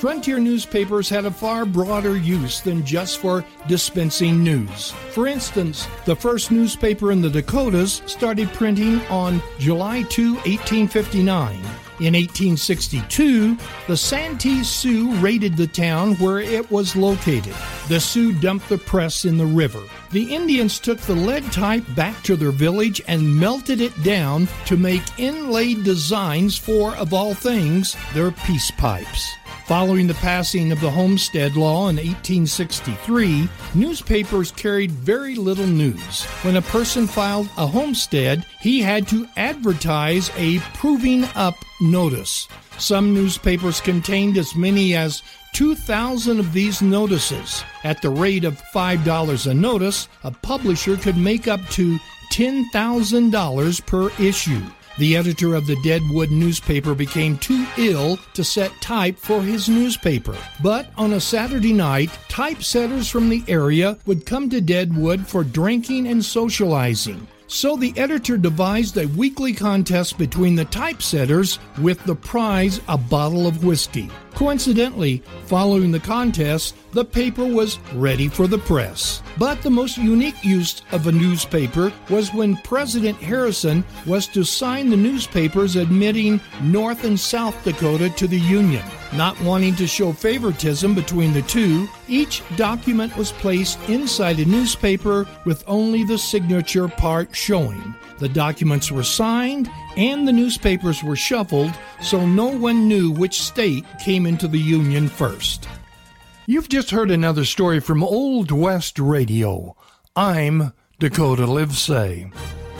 frontier newspapers had a far broader use than just for dispensing news. For instance, the first newspaper in the Dakotas started printing on July 2, 1859. In 1862, the Santee Sioux raided the town where it was located. The Sioux dumped the press in the river. The Indians took the lead type back to their village and melted it down to make inlaid designs for, of all things, their peace pipes. Following the passing of the Homestead Law in 1863, newspapers carried very little news. When a person filed a homestead, he had to advertise a proving up notice. Some newspapers contained as many as 2,000 of these notices. At the rate of $5 a notice, a publisher could make up to $10,000 per issue. The editor of the Deadwood newspaper became too ill to set type for his newspaper. But on a Saturday night, typesetters from the area would come to Deadwood for drinking and socializing. So the editor devised a weekly contest between the typesetters with the prize a bottle of whiskey. Coincidentally, following the contest, the paper was ready for the press. But the most unique use of a newspaper was when President Harrison was to sign the newspapers admitting North and South Dakota to the Union. Not wanting to show favoritism between the two, each document was placed inside a newspaper with only the signature part showing. The documents were signed and the newspapers were shuffled, so no one knew which state came into the Union first. You've just heard another story from Old West Radio. I'm Dakota Livesay.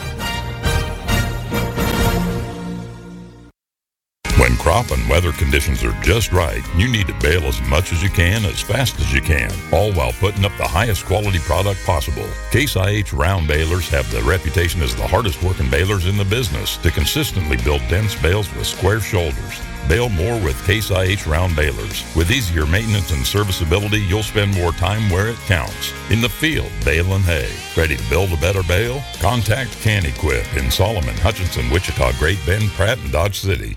When crop and weather conditions are just right, you need to bale as much as you can, as fast as you can, all while putting up the highest quality product possible. Case IH round balers have the reputation as the hardest working balers in the business to consistently build dense bales with square shoulders. Bale more with Case IH round balers. With easier maintenance and serviceability, you'll spend more time where it counts. In the field, baling hay. Ready to build a better bale? Contact Can-Equip in Solomon, Hutchinson, Wichita, Great Bend, Pratt, and Dodge City.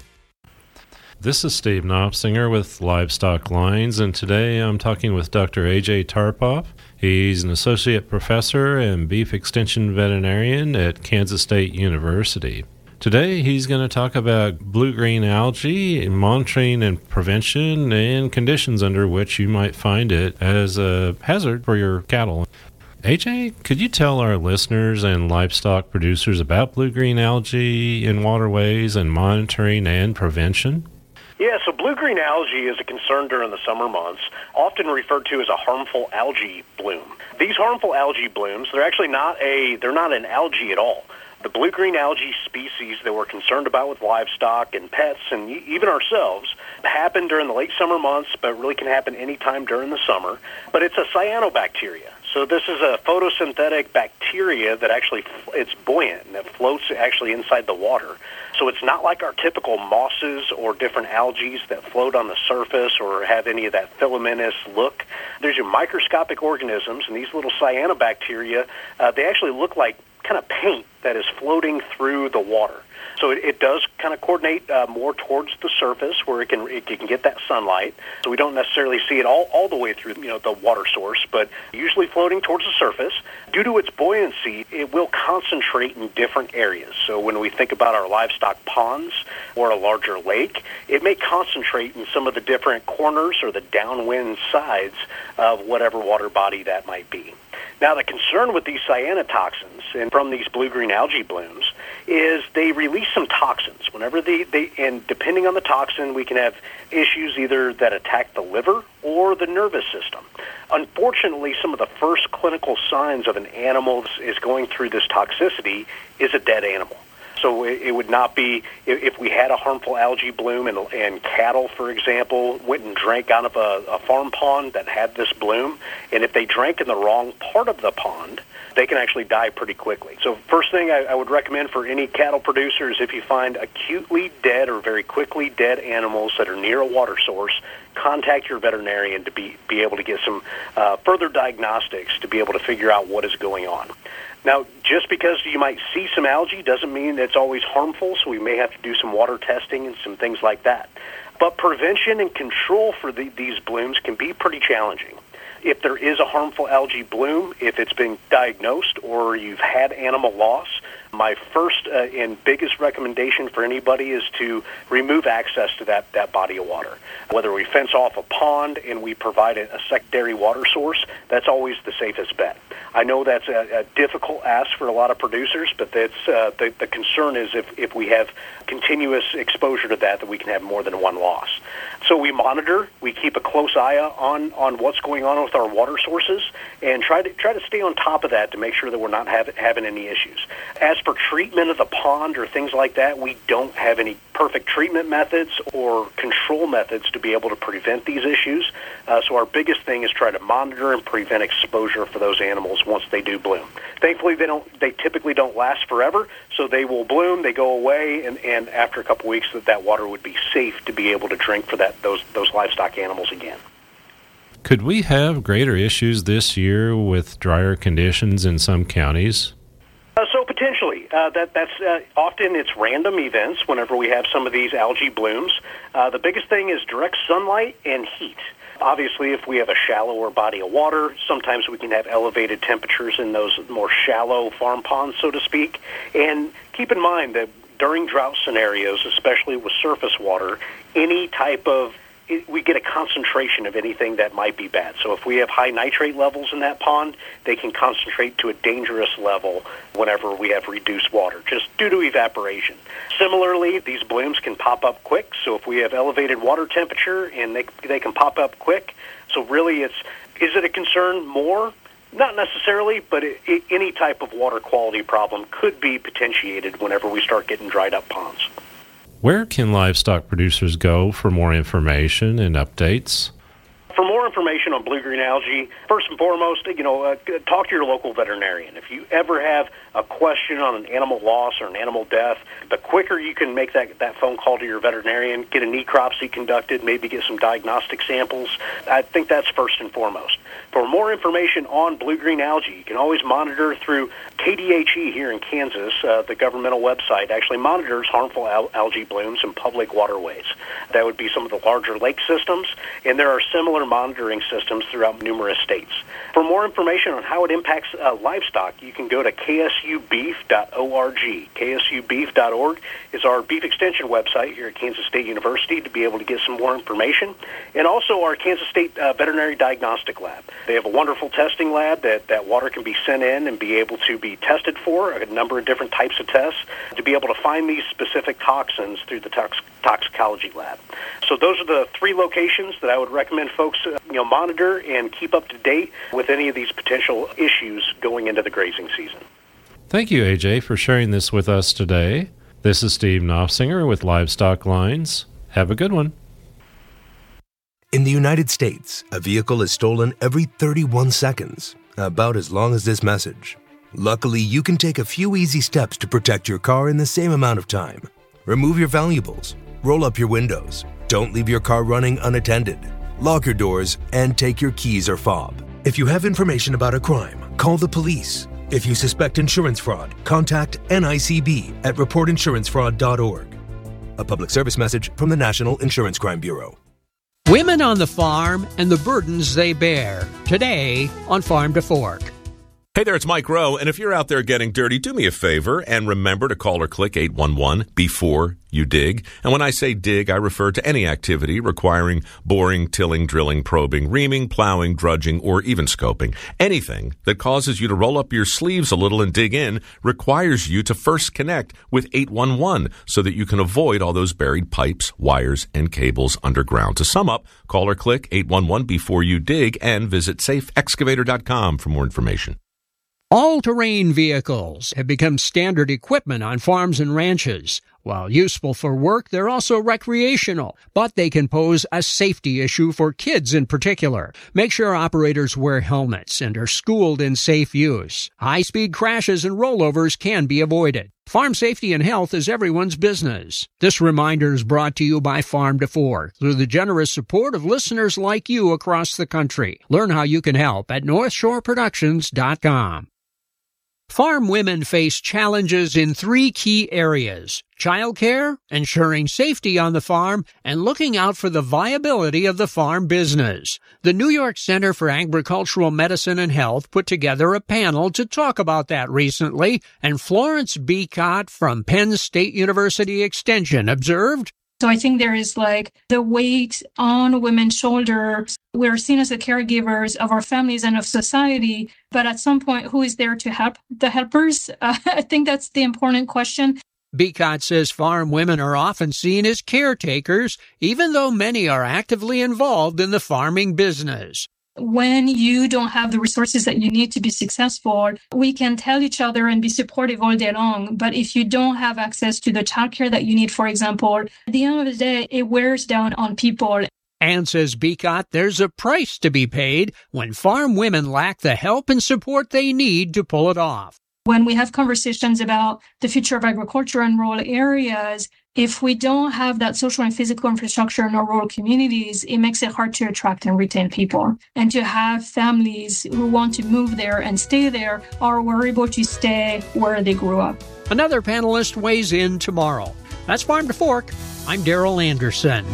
This is Steve Knopsinger with Livestock Lines, and today I'm talking with Dr. A.J. Tarpoff. He's an associate professor and beef extension veterinarian at Kansas State University. Today he's going to talk about blue-green algae, monitoring and prevention, and conditions under which you might find it as a hazard for your cattle. AJ, could you tell our listeners and livestock producers about blue-green algae in waterways and monitoring and prevention? Yeah, so blue-green algae is a concern during the summer months, often referred to as a harmful algae bloom. These harmful algae blooms, they're actually not an algae at all. The blue-green algae species that we're concerned about with livestock and pets and even ourselves happen during the late summer months, but really can happen anytime during the summer. But it's a cyanobacteria. So this is a photosynthetic bacteria that actually, it's buoyant and it floats actually inside the water. So it's not like our typical mosses or different algae that float on the surface or have any of that filamentous look. There's your microscopic organisms, and these little cyanobacteria, they actually look like kind of paint that is floating through the water. So it does kind of coordinate more towards the surface where it can get that sunlight. So we don't necessarily see it all the way through the water source, but usually floating towards the surface. Due to its buoyancy, it will concentrate in different areas. So when we think about our livestock ponds or a larger lake, it may concentrate in some of the different corners or the downwind sides of whatever water body that might be. Now, the concern with these cyanotoxins and from these blue-green algae blooms is they release some toxins. Whenever and depending on the toxin, we can have issues either that attack the liver or the nervous system. Unfortunately, some of the first clinical signs of an animal is going through this toxicity is a dead animal. So it would not be, if we had a harmful algae bloom and cattle, for example, went and drank out of a farm pond that had this bloom, and if they drank in the wrong part of the pond, they can actually die pretty quickly. So first thing I would recommend for any cattle producers, if you find acutely dead or very quickly dead animals that are near a water source, contact your veterinarian to be able to get some further diagnostics to be able to figure out what is going on. Now, just because you might see some algae doesn't mean it's always harmful, so we may have to do some water testing and some things like that. But prevention and control for these blooms can be pretty challenging. If there is a harmful algae bloom, if it's been diagnosed or you've had animal loss, my first and biggest recommendation for anybody is to remove access to that body of water. Whether we fence off a pond and we provide a secondary water source, that's always the safest bet. I know that's a difficult ask for a lot of producers, but that's the concern is if we have continuous exposure to that we can have more than one loss. So we monitor, we keep a close eye on what's going on with our water sources, and try to stay on top of that to make sure that we're not having any issues. As for treatment of the pond or things like that, we don't have any perfect treatment methods or control methods to be able to prevent these issues. So our biggest thing is try to monitor and prevent exposure for those animals once they do bloom. Thankfully, they typically don't last forever, so they will bloom, they go away, and after a couple weeks that water would be safe to be able to drink for those livestock animals again. Could we have greater issues this year with drier conditions in some counties? So potentially. That's often it's random events whenever we have some of these algae blooms. The biggest thing is direct sunlight and heat. Obviously, if we have a shallower body of water, sometimes we can have elevated temperatures in those more shallow farm ponds, so to speak. And keep in mind that during drought scenarios, especially with surface water, we get a concentration of anything that might be bad. So if we have high nitrate levels in that pond, they can concentrate to a dangerous level whenever we have reduced water, just due to evaporation. Similarly, these blooms can pop up quick. So if we have elevated water temperature, and they can pop up quick. So really, is it a concern more? Not necessarily, but any type of water quality problem could be potentiated whenever we start getting dried up ponds. Where can livestock producers go for more information and updates? For more information on blue-green algae, first and foremost, talk to your local veterinarian. If you ever have a question on an animal loss or an animal death, the quicker you can make that phone call to your veterinarian, get a necropsy conducted, maybe get some diagnostic samples, I think that's first and foremost. For more information on blue-green algae, you can always monitor through KDHE here in Kansas. The governmental website actually monitors harmful algae blooms in public waterways. That would be some of the larger lake systems, and there are similar monitoring systems throughout numerous states. For more information on how it impacts livestock, you can go to ksubeef.org. ksubeef.org is our beef extension website here at Kansas State University to be able to get some more information, and also our Kansas State Veterinary Diagnostic Lab. They have a wonderful testing lab that water can be sent in and be able to be tested for, a number of different types of tests, to be able to find these specific toxins through the toxicology lab. So those are the three locations that I would recommend folks monitor and keep up to date with any of these potential issues going into the grazing season. Thank you, AJ, for sharing this with us today. This is Steve Knopfsinger with Livestock Lines. Have a good one. In the United States, a vehicle is stolen every 31 seconds, about as long as this message. Luckily, you can take a few easy steps to protect your car in the same amount of time. Remove your valuables, roll up your windows, don't leave your car running unattended, lock your doors, and take your keys or fob. If you have information about a crime, call the police. If you suspect insurance fraud, contact NICB at reportinsurancefraud.org. A public service message from the National Insurance Crime Bureau. Women on the farm and the burdens they bear. Today on Farm to Fork. Hey there, it's Mike Rowe, and if you're out there getting dirty, do me a favor and remember to call or click 811 before you dig. And when I say dig, I refer to any activity requiring boring, tilling, drilling, probing, reaming, plowing, drudging, or even scoping. Anything that causes you to roll up your sleeves a little and dig in requires you to first connect with 811 so that you can avoid all those buried pipes, wires, and cables underground. To sum up, call or click 811 before you dig and visit safeexcavator.com for more information. All-terrain vehicles have become standard equipment on farms and ranches. While useful for work, they're also recreational, but they can pose a safety issue for kids in particular. Make sure operators wear helmets and are schooled in safe use. High-speed crashes and rollovers can be avoided. Farm safety and health is everyone's business. This reminder is brought to you by Farm to Fork through the generous support of listeners like you across the country. Learn how you can help at NorthshoreProductions.com. Farm women face challenges in 3 key areas: childcare, ensuring safety on the farm, and looking out for the viability of the farm business. The New York Center for Agricultural Medicine and Health put together a panel to talk about that recently, and Florence Beacott from Penn State University Extension observed, So I think there is the weight on women's shoulders. We're seen as the caregivers of our families and of society, but at some point, who is there to help the helpers? I think that's the important question. Beacott says farm women are often seen as caretakers, even though many are actively involved in the farming business. When you don't have the resources that you need to be successful, we can tell each other and be supportive all day long. But if you don't have access to the childcare that you need, for example, at the end of the day, it wears down on people. And says Beacott, there's a price to be paid when farm women lack the help and support they need to pull it off. When we have conversations about the future of agriculture and rural areas, if we don't have that social and physical infrastructure in our rural communities, it makes it hard to attract and retain people. And to have families who want to move there and stay there or were able to stay where they grew up. Another panelist weighs in tomorrow. That's Farm to Fork. I'm Darrell Anderson.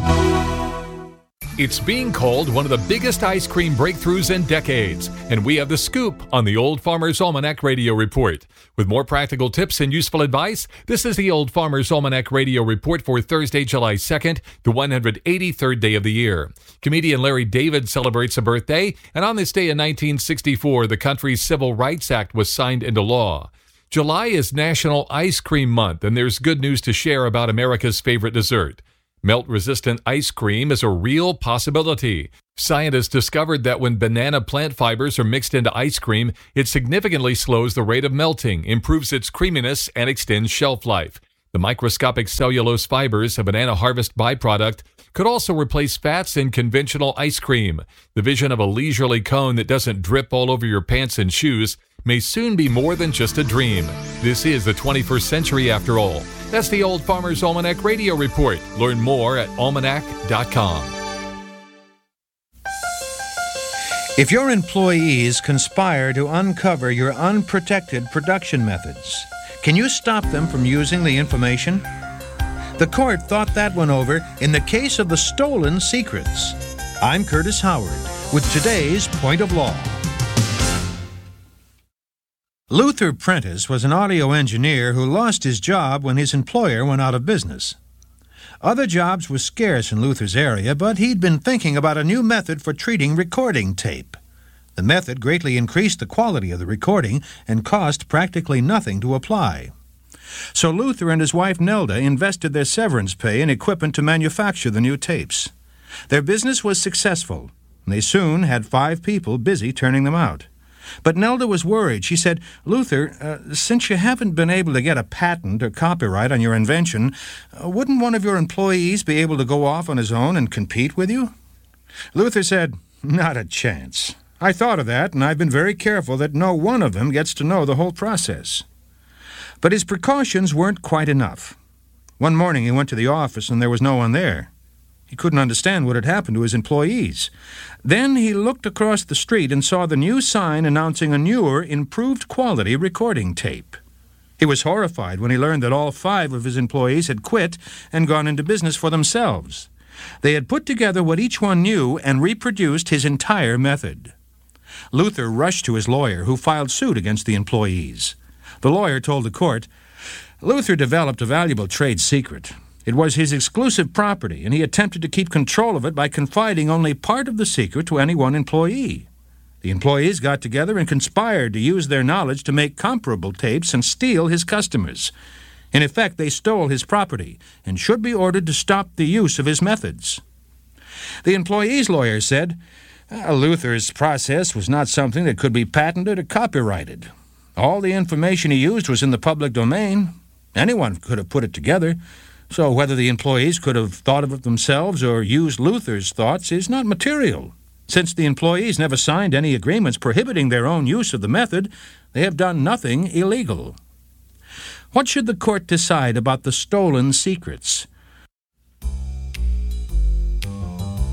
It's being called one of the biggest ice cream breakthroughs in decades, and we have the scoop on the Old Farmer's Almanac Radio Report. With more practical tips and useful advice, this is the Old Farmer's Almanac Radio Report for Thursday, July 2nd, the 183rd day of the year. Comedian Larry David celebrates a birthday, and on this day in 1964, the country's Civil Rights Act was signed into law. July is National Ice Cream Month, and there's good news to share about America's favorite dessert. Melt-resistant ice cream is a real possibility. Scientists discovered that when banana plant fibers are mixed into ice cream, it significantly slows the rate of melting, improves its creaminess, and extends shelf life. The microscopic cellulose fibers, a banana harvest byproduct, could also replace fats in conventional ice cream. The vision of a leisurely cone that doesn't drip all over your pants and shoes may soon be more than just a dream. This is the 21st century after all. That's the Old Farmer's Almanac Radio Report. Learn more at almanac.com. If your employees conspire to uncover your unprotected production methods, can you stop them from using the information? The court thought that one over in the case of the stolen secrets. I'm Curtis Howard with today's Point of Law. Luther Prentice was an audio engineer who lost his job when his employer went out of business. Other jobs were scarce in Luther's area, but he'd been thinking about a new method for treating recording tape. The method greatly increased the quality of the recording and cost practically nothing to apply. So Luther and his wife Nelda invested their severance pay in equipment to manufacture the new tapes. Their business was successful, and they soon had 5 people busy turning them out. But Nelda was worried. She said, Luther, since you haven't been able to get a patent or copyright on your invention, wouldn't one of your employees be able to go off on his own and compete with you? Luther said, not a chance. I thought of that, and I've been very careful that no one of them gets to know the whole process. But his precautions weren't quite enough. One morning he went to the office and there was no one there. He couldn't understand what had happened to his employees. Then he looked across the street and saw the new sign announcing a newer, improved quality recording tape. He was horrified when he learned that all 5 of his employees had quit and gone into business for themselves. They had put together what each one knew and reproduced his entire method. Luther rushed to his lawyer, who filed suit against the employees. The lawyer told the court, Luther developed a valuable trade secret. It was his exclusive property, and he attempted to keep control of it by confiding only part of the secret to any one employee. The employees got together and conspired to use their knowledge to make comparable tapes and steal his customers. In effect, they stole his property and should be ordered to stop the use of his methods. The employees' lawyer said, Luther's process was not something that could be patented or copyrighted. All the information he used was in the public domain. Anyone could have put it together. So whether the employees could have thought of it themselves or used Luther's thoughts is not material. Since the employees never signed any agreements prohibiting their own use of the method, they have done nothing illegal. What should the court decide about the stolen secrets?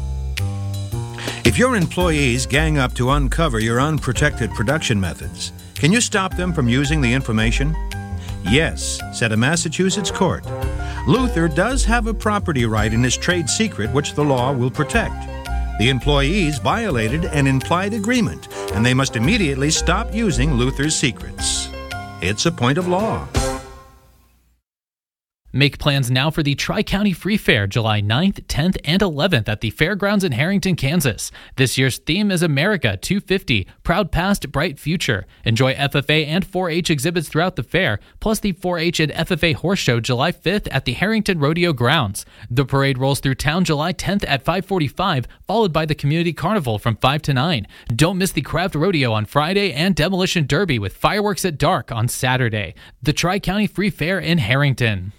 If your employees gang up to uncover your unprotected production methods, Can you stop them from using the information? Yes, said a Massachusetts court. Luther does have a property right in his trade secret which the law will protect. The employees violated an implied agreement, and they must immediately stop using Luther's secrets. It's a point of law. Make plans now for the Tri-County Free Fair, July 9th, 10th, and 11th at the Fairgrounds in Harrington, Kansas. This year's theme is America 250, Proud Past, Bright Future. Enjoy FFA and 4-H exhibits throughout the fair, plus the 4-H and FFA Horse Show July 5th at the Harrington Rodeo Grounds. The parade rolls through town July 10th at 5:45, followed by the Community Carnival from 5 to 9. Don't miss the Craft Rodeo on Friday and Demolition Derby with fireworks at dark on Saturday. The Tri-County Free Fair in Harrington.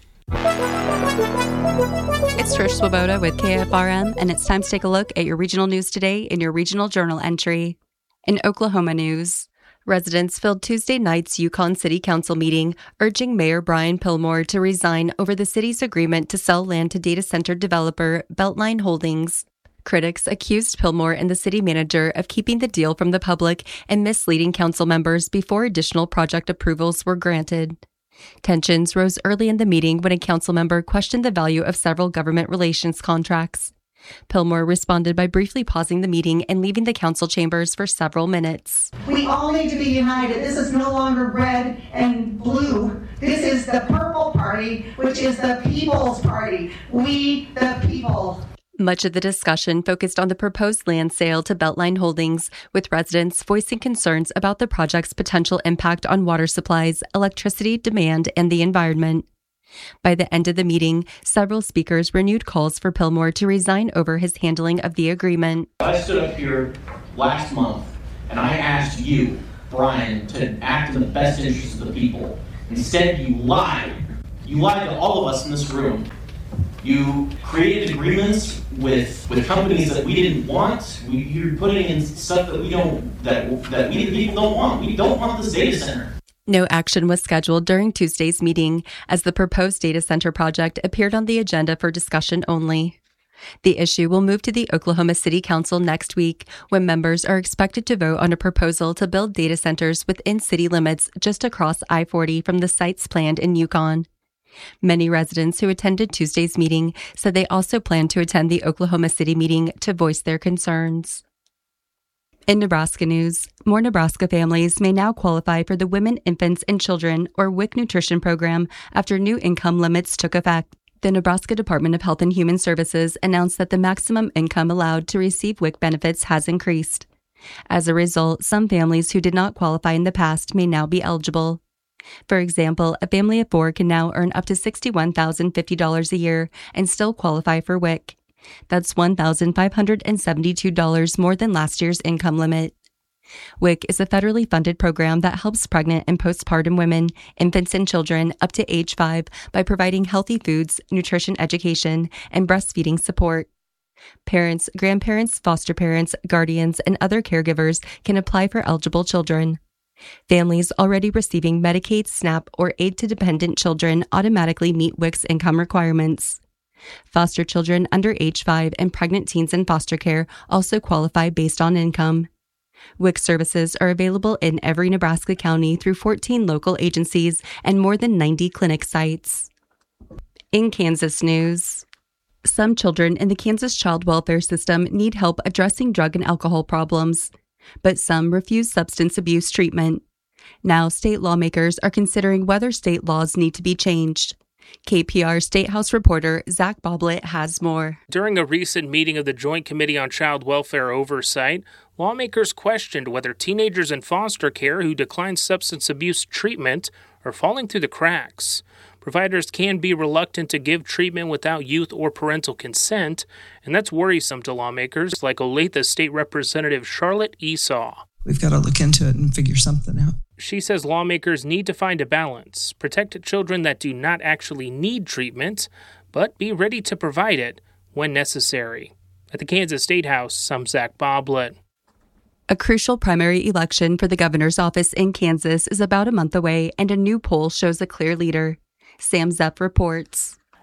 It's Trish Swoboda with KFRM, and it's time to take a look at your regional news today in your regional journal entry. In Oklahoma news, residents filled Tuesday night's Yukon City Council meeting, urging Mayor Brian Pillmore to resign over the city's agreement to sell land to data center developer Beltline Holdings. Critics accused Pillmore and the city manager of keeping the deal from the public and misleading council members before additional project approvals were granted. Tensions rose early in the meeting when a council member questioned the value of several government relations contracts. Pillmore responded by briefly pausing the meeting and leaving the council chambers for several minutes. We all need to be united. This is no longer red and blue. This is the purple party, which is the people's party. We, the people. Much of the discussion focused on the proposed land sale to Beltline Holdings, with residents voicing concerns about the project's potential impact on water supplies, electricity demand, and the environment. By the end of the meeting, several speakers renewed calls for Pillmore to resign over his handling of the agreement. I stood up here last month and I asked you, Brian, to act in the best interest of the people. Instead, you lied. You lied to all of us in this room. You created agreements with companies that we didn't want. You're putting in stuff that we the people don't want. We don't want this data center. No action was scheduled during Tuesday's meeting, as the proposed data center project appeared on the agenda for discussion only. The issue will move to the Oklahoma City Council next week, when members are expected to vote on a proposal to build data centers within city limits just across I-40 from the sites planned in Yukon. Many residents who attended Tuesday's meeting said they also plan to attend the Oklahoma City meeting to voice their concerns. In Nebraska news, more Nebraska families may now qualify for the Women, Infants, and Children, or WIC nutrition program, after new income limits took effect. The Nebraska Department of Health and Human Services announced that the maximum income allowed to receive WIC benefits has increased. As a result, some families who did not qualify in the past may now be eligible. For example, a family of 4 can now earn up to $61,050 a year and still qualify for WIC. That's $1,572 more than last year's income limit. WIC is a federally funded program that helps pregnant and postpartum women, infants, and children up to age 5 by providing healthy foods, nutrition education, and breastfeeding support. Parents, grandparents, foster parents, guardians, and other caregivers can apply for eligible children. Families already receiving Medicaid, SNAP, or Aid to Dependent Children automatically meet WIC's income requirements. Foster children under age 5 and pregnant teens in foster care also qualify based on income. WIC services are available in every Nebraska county through 14 local agencies and more than 90 clinic sites. In Kansas news, some children in the Kansas child welfare system need help addressing drug and alcohol problems, but some refuse substance abuse treatment. Now, state lawmakers are considering whether state laws need to be changed. KPR State House reporter Zach Boblet has more. During a recent meeting of the Joint Committee on Child Welfare Oversight, lawmakers questioned whether teenagers in foster care who decline substance abuse treatment are falling through the cracks. Providers can be reluctant to give treatment without youth or parental consent, and that's worrisome to lawmakers like Olathe State Representative Charlotte Esau. We've got to look into it and figure something out. She says lawmakers need to find a balance, protect children that do not actually need treatment, but be ready to provide it when necessary. At the Kansas State House, I'm Zach Boblet. A crucial primary election for the governor's office in Kansas is about a month away, and a new poll shows a clear leader. Sam Zepp reports.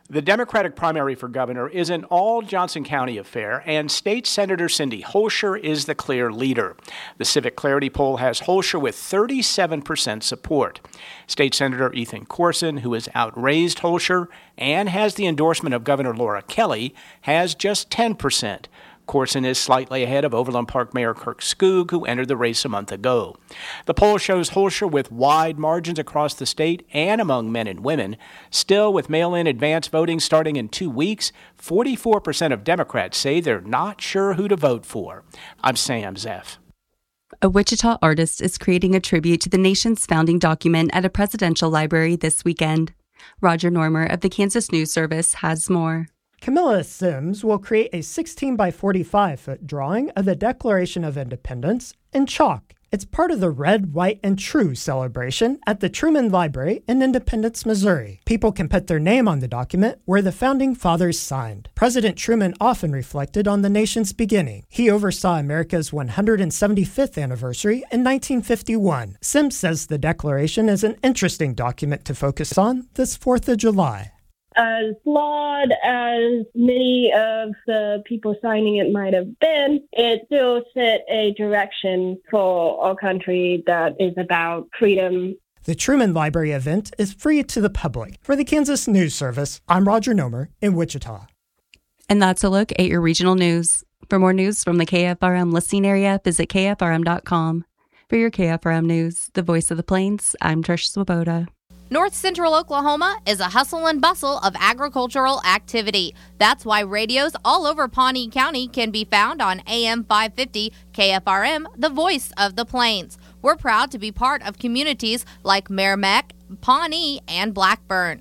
The Democratic primary for governor is an all Johnson County affair, and State Senator Cindy Holscher is the clear leader. The Civic Clarity poll has Holscher with 37% support. State Senator Ethan Corson, who has outraised Holscher and has the endorsement of Governor Laura Kelly, has just 10%. Corson is slightly ahead of Overland Park Mayor Kirk Skoog, who entered the race a month ago. The poll shows Holscher with wide margins across the state and among men and women. Still, with mail-in advance voting starting in 2 weeks, 44% of Democrats say they're not sure who to vote for. I'm Sam Zeff. A Wichita artist is creating a tribute to the nation's founding document at a presidential library this weekend. Roger Normer of the Kansas News Service has more. Camilla Sims will create a 16 by 45-foot drawing of the Declaration of Independence in chalk. It's part of the Red, White, and True celebration at the Truman Library in Independence, Missouri. People can put their name on the document where the Founding Fathers signed. President Truman often reflected on the nation's beginning. He oversaw America's 175th anniversary in 1951. Sims says the Declaration is an interesting document to focus on this 4th of July. As flawed as many of the people signing it might have been, it still set a direction for our country that is about freedom. The Truman Library event is free to the public. For the Kansas News Service, I'm Roger Nomer in Wichita. And that's a look at your regional news. For more news from the KFRM listening area, visit KFRM.com. For your KFRM news, the voice of the Plains, I'm Trish Swoboda. North Central Oklahoma is a hustle and bustle of agricultural activity. That's why radios all over Pawnee County can be found on AM 550 KFRM, the voice of the Plains. We're proud to be part of communities like Merrimack, Pawnee, and Blackburn.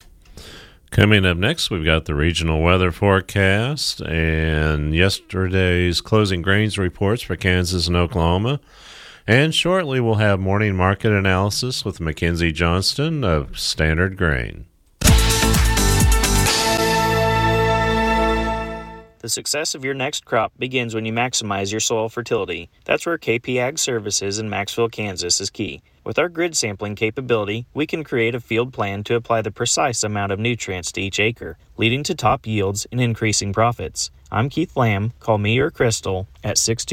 Coming up next, we've got the regional weather forecast and yesterday's closing grains reports for Kansas and Oklahoma. And shortly, we'll have morning market analysis with Mackenzie Johnston of Standard Grain. The success of your next crop begins when you maximize your soil fertility. That's where KP Ag Services in Maxville, Kansas is key. With our grid sampling capability, we can create a field plan to apply the precise amount of nutrients to each acre, leading to top yields and increasing profits. I'm Keith Lamb. Call me or Crystal at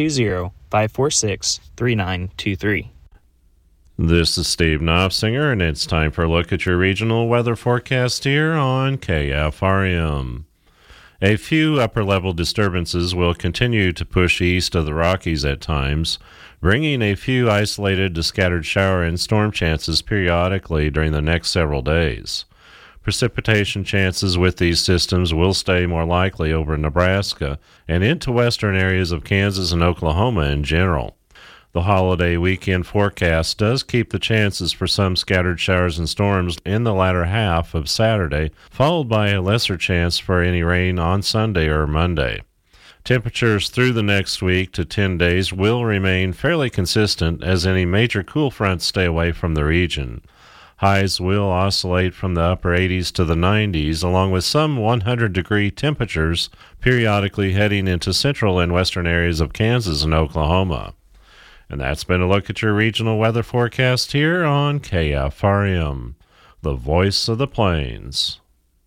620-546-3923. This is Steve Knopfsinger, and it's time for a look at your regional weather forecast here on KFRM. A few upper-level disturbances will continue to push east of the Rockies at times, bringing a few isolated to scattered shower and storm chances periodically during the next several days. Precipitation chances with these systems will stay more likely over Nebraska and into western areas of Kansas and Oklahoma in general. The holiday weekend forecast does keep the chances for some scattered showers and storms in the latter half of Saturday, followed by a lesser chance for any rain on Sunday or Monday. Temperatures through the next week to 10 days will remain fairly consistent as any major cool fronts stay away from the region. Highs will oscillate from the upper 80s to the 90s, along with some 100-degree temperatures periodically heading into central and western areas of Kansas and Oklahoma. And that's been a look at your regional weather forecast here on KFRM, the voice of the Plains.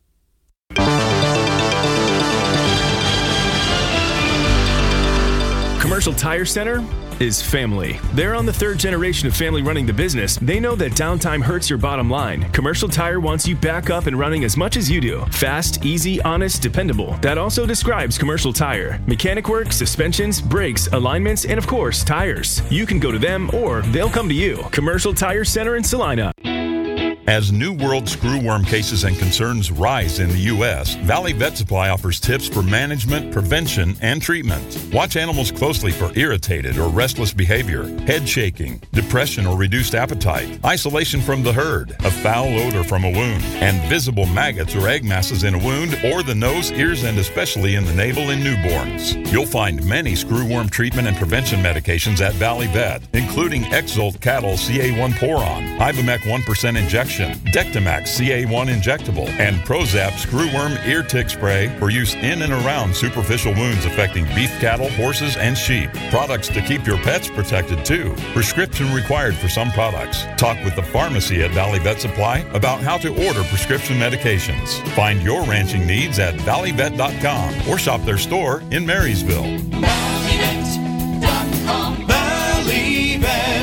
Commercial Tire Center is family. They're on the third generation of family running the business. They know that downtime hurts your bottom line. Commercial Tire wants you back up and running as much as you do. Fast, easy, honest, dependable. That also describes Commercial Tire. Mechanic work, suspensions, brakes, alignments, and of course, tires. You can go to them or they'll come to you. Commercial Tire Center in Salina. As New World screwworm cases and concerns rise in the U.S., Valley Vet Supply offers tips for management, prevention, and treatment. Watch animals closely for irritated or restless behavior, head shaking, depression or reduced appetite, isolation from the herd, a foul odor from a wound, and visible maggots or egg masses in a wound or the nose, ears, and especially in the navel in newborns. You'll find many screwworm treatment and prevention medications at Valley Vet, including Exult Cattle CA1 Poron, Ivermectin 1% injection, Nutrition, Dectomax CA1 Injectable, and Prozap Screwworm Ear Tick Spray for use in and around superficial wounds affecting beef cattle, horses, and sheep. Products to keep your pets protected too. Prescription required for some products. Talk with the pharmacy at Valley Vet Supply about how to order prescription medications. Find your ranching needs at valleyvet.com or shop their store in Marysville. ValleyVet.com. Valley Vet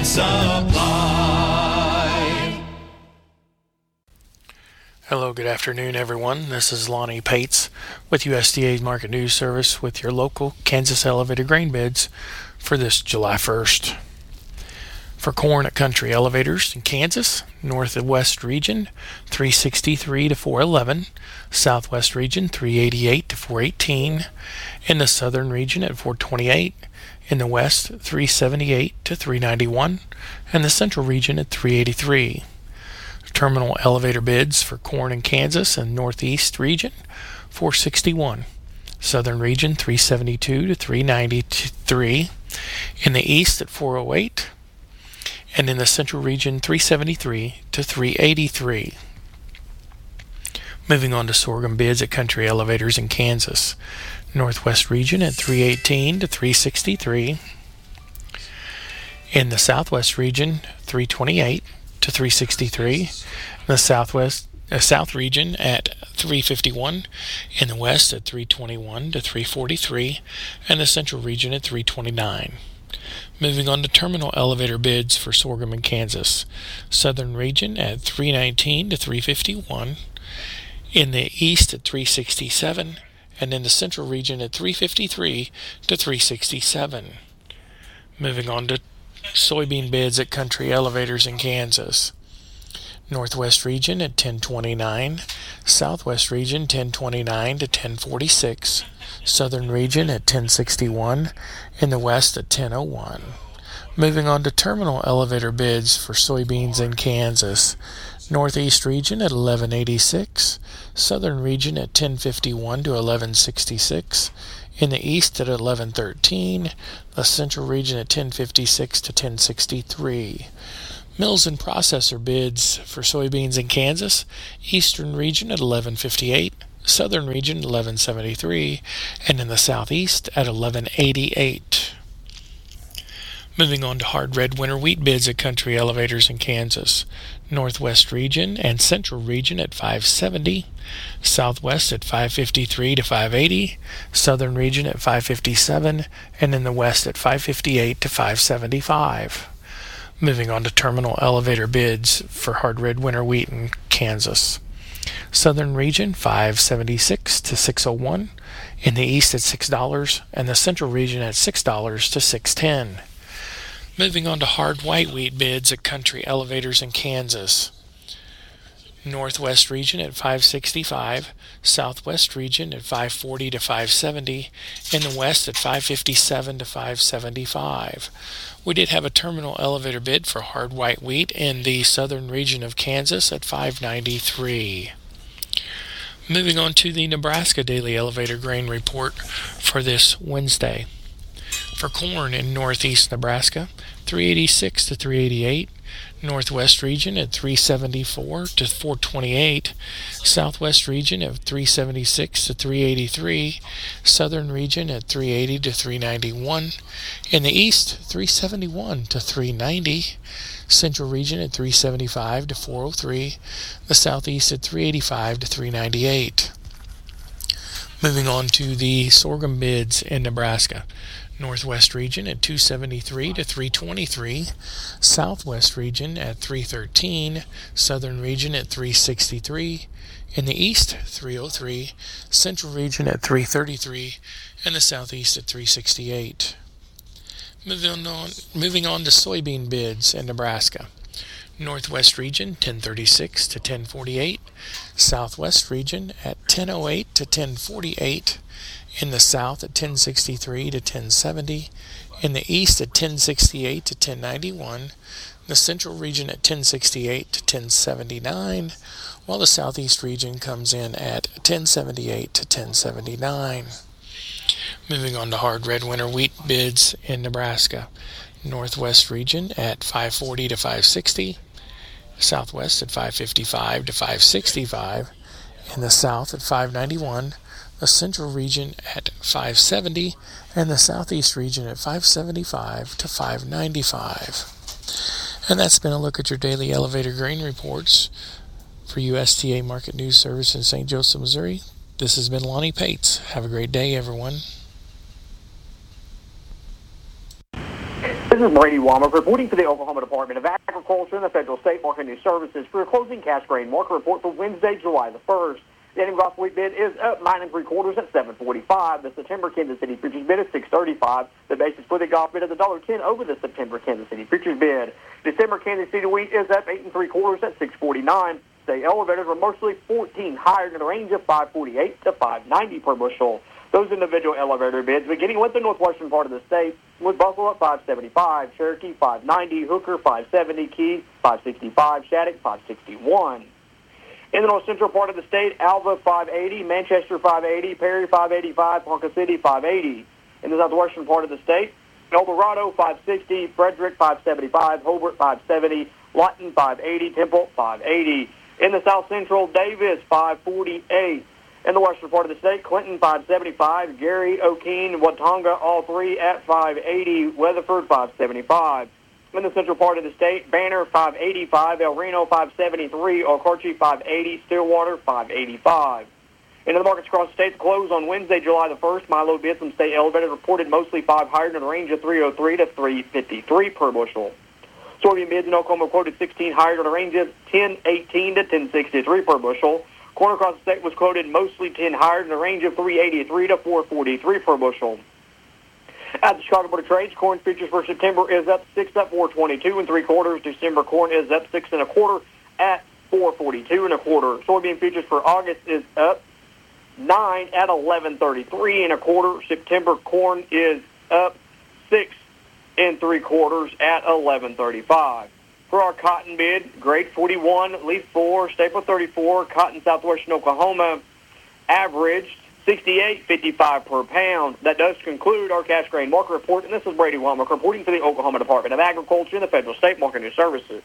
Supply. Hello, good afternoon, everyone. This is Lonnie Pates with USDA's Market News Service with your local Kansas elevated grain bids for this July 1st. For corn at Country Elevators in Kansas, North and West region, 363 to 411, Southwest region, 388 to 418, in the Southern region at 428, in the West, 378 to 391, and the Central region at 383. Terminal elevator bids for corn in Kansas and Northeast region, 461. Southern region, 372 to 393. In the East at 408. And in the Central region, 373 to 383. Moving on to sorghum bids at Country Elevators in Kansas. Northwest region at 318 to 363. In the Southwest region, 328 to 363. In the South region at 351. In the West at 321 to 343. And the Central region at 329. Moving on to terminal elevator bids for sorghum in Kansas. Southern region at 319 to 351. In the East at 367. And in the Central region at 353 to 367. Moving on to soybean bids at Country Elevators in Kansas. Northwest region at 1029. Southwest region 1029 to 1046. Southern region at 1061. In the West at 1001. Moving on to terminal elevator bids for soybeans in Kansas. Northeast region at 1186. Southern region at 1051 to 1166. In the East at 1113. The Central region at 1056 to 1063. Mills and processor bids for soybeans in Kansas. Eastern region at 1158. Southern region 1173, and in the Southeast at 1188. Moving on to hard red winter wheat bids at Country Elevators in Kansas. Northwest region and Central region at 570, Southwest at 553 to 580, Southern region at 557, and in the West at 558 to 575. Moving on to terminal elevator bids for hard red winter wheat in Kansas. Southern region 576 to 601, in the East at $6, and the Central region at $6 to $6.10. Moving on to hard white wheat bids at Country Elevators in Kansas. Northwest region at 565, Southwest region at 540 to 570, in the West at 557 to 575. We did have a terminal elevator bid for hard white wheat in the Southern region of Kansas at 593. Moving on to the Nebraska Daily Elevator Grain Report for this Wednesday. For corn in northeast Nebraska, 386 to 388. Northwest region at 374 to 428, Southwest region at 376 to 383, Southern region at 380 to 391, in the East 371 to 390, Central region at 375 to 403, the Southeast at 385 to 398. Moving on to the sorghum bids in Nebraska. Northwest region at 273 to 323, Southwest region at 313, Southern region at 363, in the East 303, Central region at 333, and the Southeast at 368. Moving on to soybean bids in Nebraska. Northwest region 1036 to 1048, Southwest region at 1008 to 1048, in the South at 1063 to 1070, in the East at 1068 to 1091, the Central region at 1068 to 1079, while the Southeast region comes in at 1078 to 1079. Moving on to hard red winter wheat bids in Nebraska. Northwest region at 540 to 560, Southwest at 555 to 565. In the south at 591. The central region at 570. And the southeast region at 575 to 595. And that's been a look at your daily elevator grain reports for USDA Market News Service in St. Joseph, Missouri. This has been Lonnie Pates. Have a great day, everyone. This is Brady Womack reporting for the Oklahoma Department of Agriculture and the Federal State Market News Services for your closing cash grain market report for Wednesday, July the 1st. The ending gross wheat bid is up 9 3/4 at $7.45. The September Kansas City futures bid is $6.35. The basis for the golf bid is $1.10 over the September Kansas City futures bid. December Kansas City wheat is up 8 3/4 at $6.49. The elevators were mostly 14 higher in the range of $5.48 to $5.90 per bushel. Those individual elevator bids, beginning with the northwestern part of the state, was Buffalo at $5.75, Cherokee $5.90, Hooker $5.70, Key $5.65, Shattuck $5.61. In the north central part of the state, Alva $5.80, Manchester $5.80, Perry $5.85, Ponca City $5.80. In the southwestern part of the state, El Dorado $5.60, Frederick $5.75, Hobart $5.70, Lawton $5.80, Temple $5.80. In the south central, Davis $5.48. In the western part of the state, Clinton $5.75, Gary, O'Keene, Watonga, all three at $5.80, Weatherford $5.75. In the central part of the state, Banner $5.85, El Reno $5.73, Okarche $5.80, Stillwater $5.85. Into the markets across the state to close on Wednesday, July the 1st, Milo bids from state elevators reported mostly 5 higher in the range of $3.03 to $3.53 per bushel. Soybean bids in Oklahoma quoted 16 higher in the range of $10.18 to $10.63 per bushel. Corn across the state was quoted mostly 10 higher in the range of $3.83 to $4.43 per bushel. At the Chicago Board of Trade, corn futures for September is up 6 at $4.22 3/4. December corn is up 6 1/4 at $4.42 1/4. Soybean futures for August is up 9 at $11.33 1/4. September corn is up 6 3/4 at $11.35. For our cotton bid, grade 41, leaf 4, staple 34, cotton southwestern Oklahoma, averaged $68.55 per pound. That does conclude our cash grain market report, and this is Brady Womack reporting for the Oklahoma Department of Agriculture and the Federal State Market News Services.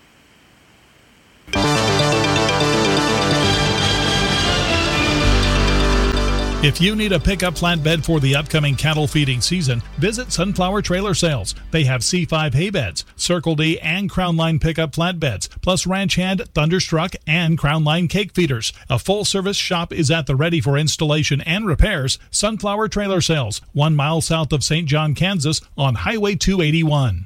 If you need a pickup flatbed for the upcoming cattle feeding season, visit Sunflower Trailer Sales. They have C5 hay beds, Circle D and Crown Line pickup flatbeds, plus Ranch Hand, Thunderstruck, and Crown Line cake feeders. A full-service shop is at the ready for installation and repairs. Sunflower Trailer Sales, 1 mile south of St. John, Kansas, on Highway 281.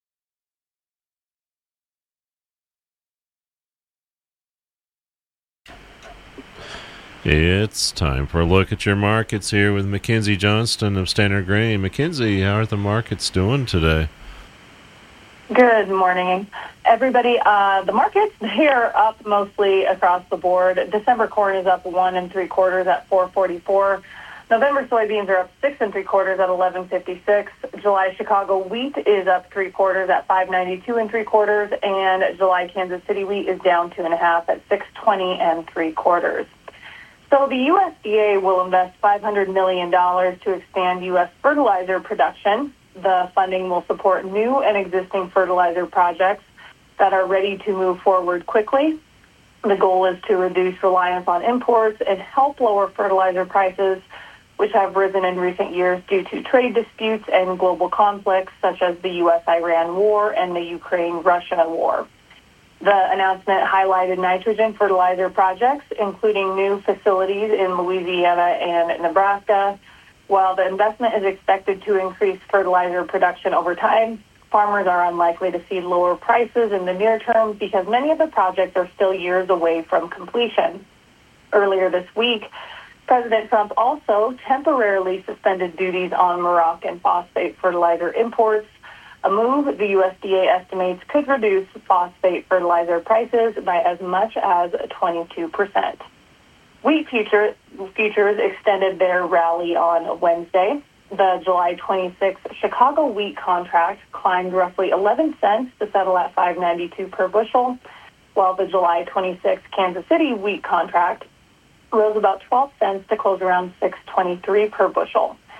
It's time for a look at your markets here with Mackenzie Johnston of Standard Grain. Mackenzie, how are the markets doing today? Good morning, everybody. The markets here up mostly across the board. December corn is up 1 3/4 at $4.44. November soybeans are up 6 3/4 at $11.56. July Chicago wheat is up 3/4 at $5.92 3/4, and July Kansas City wheat is down 2 1/2 at $6.20 3/4. So the USDA will invest $500 million to expand U.S. fertilizer production. The funding will support new and existing fertilizer projects that are ready to move forward quickly. The goal is to reduce reliance on imports and help lower fertilizer prices, which have risen in recent years due to trade disputes and global conflicts such as the U.S.-Iran war and the Ukraine-Russia war. The announcement highlighted nitrogen fertilizer projects, including new facilities in Louisiana and Nebraska. While the investment is expected to increase fertilizer production over time, farmers are unlikely to see lower prices in the near term because many of the projects are still years away from completion. Earlier this week, President Trump also temporarily suspended duties on Moroccan phosphate fertilizer imports, a move the USDA estimates could reduce phosphate fertilizer prices by as much as 22%. Wheat futures extended their rally on Wednesday. The July 26 Chicago wheat contract climbed roughly 11 cents to settle at $5.92 per bushel, while the July 26 Kansas City wheat contract rose about 12 cents to close around $6.23 per bushel.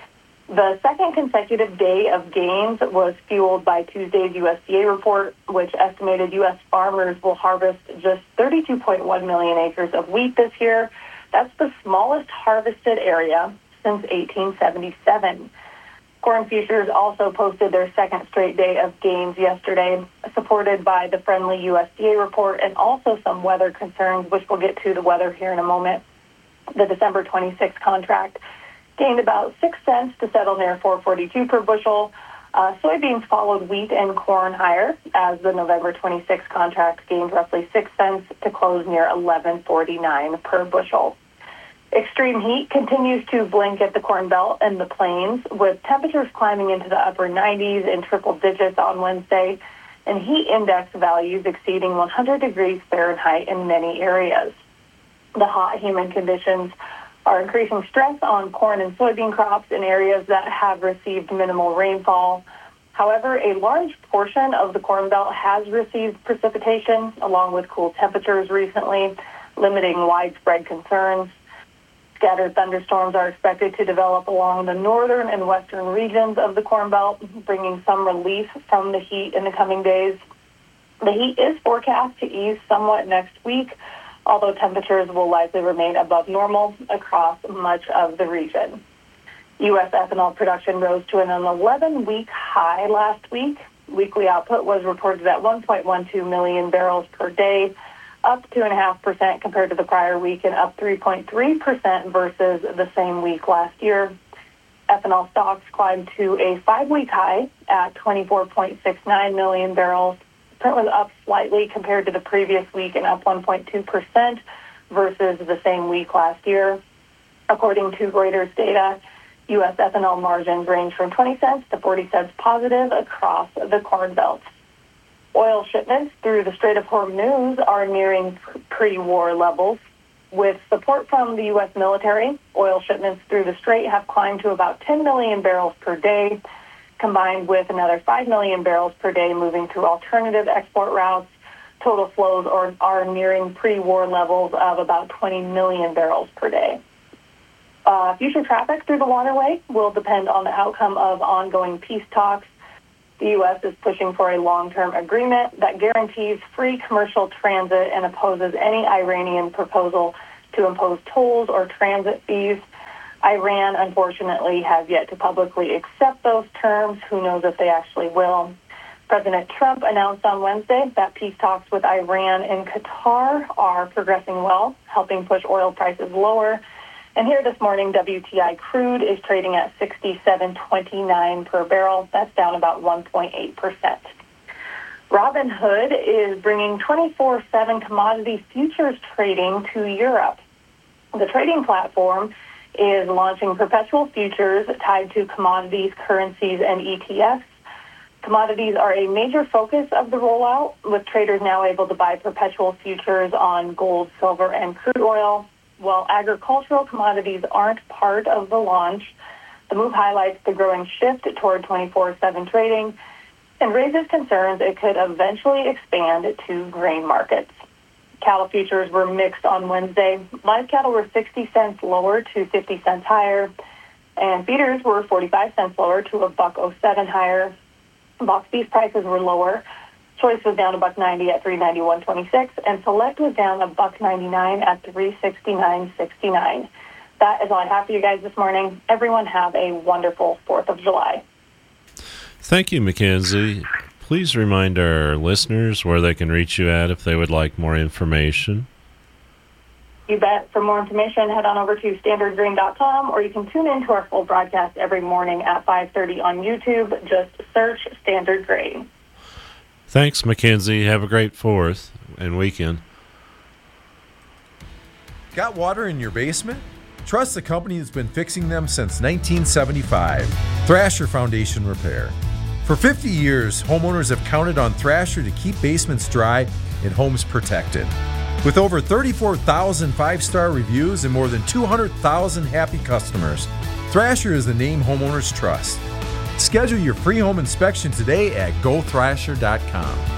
The second consecutive day of gains was fueled by Tuesday's USDA report, which estimated U.S. farmers will harvest just 32.1 million acres of wheat this year. That's the smallest harvested area since 1877. Corn futures also posted their second straight day of gains yesterday, supported by the friendly USDA report and also some weather concerns, which we'll get to the weather here in a moment. The December 26 contract gained about 6 cents to settle near $4.42 per bushel. Soybeans followed wheat and corn higher as the November 26 contract gained roughly 6 cents to close near $11.49 per bushel. Extreme heat continues to blink at the Corn Belt and the Plains, with temperatures climbing into the upper 90s and triple digits on Wednesday, and heat index values exceeding 100 degrees Fahrenheit in many areas. The hot, humid conditions are increasing stress on corn and soybean crops in areas that have received minimal rainfall. However, a large portion of the Corn Belt has received precipitation, along with cool temperatures recently, limiting widespread concerns. Scattered thunderstorms are expected to develop along the northern and western regions of the Corn Belt, bringing some relief from the heat in the coming days. The heat is forecast to ease somewhat next week, although temperatures will likely remain above normal across much of the region. U.S. ethanol production rose to an 11-week high last week. Weekly output was reported at 1.12 million barrels per day, up 2.5% compared to the prior week and up 3.3% versus the same week last year. Ethanol stocks climbed to a 5-week high at 24.69 million barrels. Print was up slightly compared to the previous week and up 1.2% versus the same week last year. According to Reuters data, U.S. ethanol margins range from 20 cents to 40 cents positive across the Corn Belt. Oil shipments through the Strait of Hormuz are nearing pre-war levels. With support from the U.S. military, oil shipments through the Strait have climbed to about 10 million barrels per day, combined with another 5 million barrels per day moving through alternative export routes. Total flows are nearing pre-war levels of about 20 million barrels per day. Future traffic through the waterway will depend on the outcome of ongoing peace talks. The U.S. is pushing for a long-term agreement that guarantees free commercial transit and opposes any Iranian proposal to impose tolls or transit fees. Iran, unfortunately, has yet to publicly accept those terms. Who knows if they actually will. President Trump announced on Wednesday that peace talks with Iran and Qatar are progressing well, helping push oil prices lower. And here this morning, WTI crude is trading at $67.29 per barrel. That's down about 1.8%. Robinhood is bringing 24/7 commodity futures trading to Europe. The trading platform is launching perpetual futures tied to commodities, currencies, and ETFs. Commodities are a major focus of the rollout, with traders now able to buy perpetual futures on gold, silver, and crude oil. While agricultural commodities aren't part of the launch, the move highlights the growing shift toward 24/7 trading and raises concerns it could eventually expand to grain markets. Cattle futures were mixed on Wednesday. Live cattle were 60 cents lower to 50 cents higher, and feeders were 45 cents lower to $1.07 higher. Box beef prices were lower. Choice was down $1.90 at $391.26, and Select was down $1.99 at $369.69. That is all I have for you guys this morning. Everyone have a wonderful 4th of July. Thank you, Mackenzie. Please remind our listeners where they can reach you at if they would like more information. You bet. For more information, head on over to standardgrain.com, or you can tune in to our full broadcast every morning at 5:30 on YouTube. Just search Standard Grain. Thanks, Mackenzie. Have a great 4th and weekend. Got water in your basement? Trust the company that's been fixing them since 1975, Thrasher Foundation Repair. For 50 years, homeowners have counted on Thrasher to keep basements dry and homes protected. With over 34,000 five-star reviews and more than 200,000 happy customers, Thrasher is the name homeowners trust. Schedule your free home inspection today at gothrasher.com.